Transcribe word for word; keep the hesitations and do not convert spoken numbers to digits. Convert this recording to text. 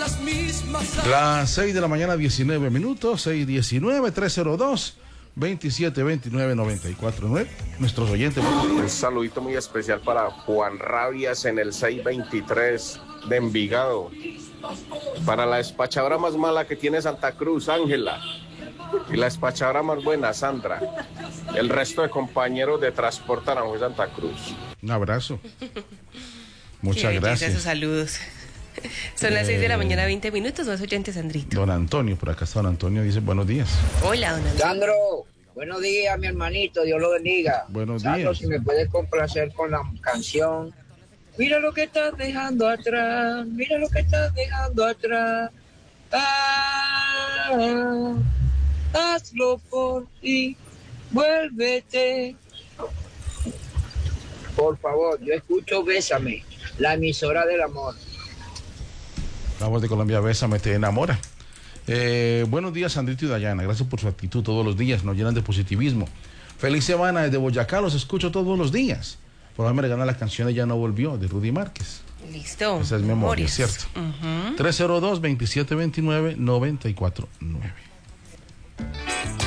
las mismas. Las seis de la mañana, diecinueve minutos, seis diecinueve, tres cero dos, veintisiete veintinueve, noventa y cuatro nueve. Nuestros oyentes. Un saludito muy especial para Juan Rabias en el seiscientos veintitrés de Envigado. Para la despachadora más mala que tiene Santa Cruz, Ángela. Y la despachadora más buena, Sandra. El resto de compañeros de Transporte Aranjuez Santa Cruz. Un abrazo. Muchas gracias. Esos saludos. Son eh, las seis de la mañana, veinte minutos, más oyentes, Sandrito. Don Antonio, por acá está Don Antonio, dice buenos días. Hola, don Antonio. Sandro, buenos días, mi hermanito, Dios lo bendiga. Buenos Sandro, días. si me puedes complacer con la canción. Mira lo que estás dejando atrás, mira lo que estás dejando atrás. Ah, hazlo por ti, vuélvete. Por favor, yo escucho Bésame, la emisora del amor. La voz de Colombia, Bésame, te enamora. Eh, buenos días, Sandrito y Dayana. Gracias por su actitud todos los días. Nos llenan de positivismo. Feliz semana desde Boyacá. Los escucho todos los días. Por favor, me regalan la canción de Ya no volvió, de Rudy Márquez. Listo. Esa es memoria, ¿cierto? Uh-huh. tres cero dos, veintisiete veintinueve, noventa y cuatro nueve.